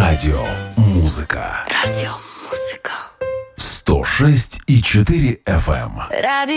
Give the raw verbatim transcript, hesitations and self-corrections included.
Радио Музыка. Радио Музыка. сто шесть и четыре эф эм. Радио